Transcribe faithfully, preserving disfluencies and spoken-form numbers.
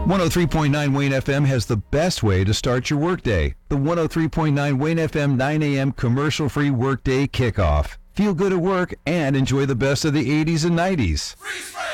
one oh three point nine Wayne F M has the best way to start your workday. The one oh three point nine Wayne F M nine a.m. commercial-free workday kickoff. Feel good at work and enjoy the best of the eighties and nineties. Freeze frame!